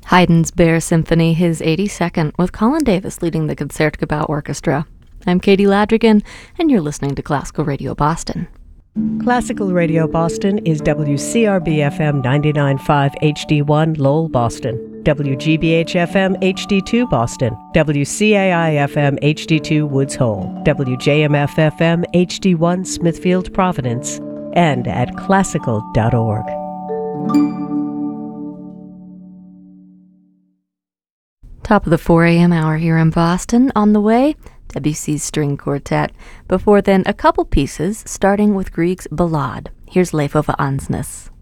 Haydn's Bear Symphony, his 82nd, with Colin Davis leading the Concertgebouw Orchestra. I'm Katie Ladrigan, and you're listening to Classical Radio Boston. Classical Radio Boston is WCRB-FM 99.5 HD1 Lowell, Boston, WGBH-FM HD2 Boston, WCAI-FM HD2 Woods Hole, WJMF-FM HD1 Smithfield, Providence, and at classical.org. Top of the 4 a.m. hour here in Boston. On the way, Debussy's String Quartet. Before then, a couple pieces, starting with Grieg's Ballade. Here's Leven Ansnes.